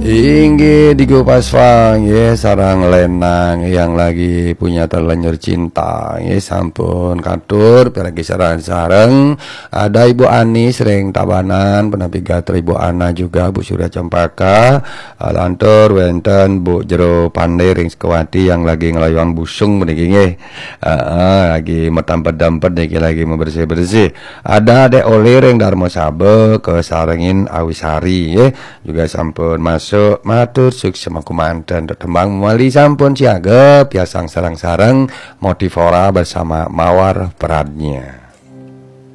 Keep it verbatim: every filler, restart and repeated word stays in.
Inggih di Kupas Fang ya, sarang lenang yang lagi punya terlanjur cinta ya, sampun katur lagi sarang-sarang. Ada Ibu Ani sering tabanan penapiga Ibu Ana juga Bu Surya Cempaka, lantur wenten Bu Jero Pandai ring Sekewati yang lagi ngelayuan busung meniki nggih. Heeh, lagi metampet-dampet niki lagi membersih-bersih. Ada Dek Oli ring Darmo Sabe ke Sarengin Awisari ya, juga sampun masuk matur sukses kumanten tembang mali sampun siaga piasang sarang-sarang Motivora bersama Mawar perannya.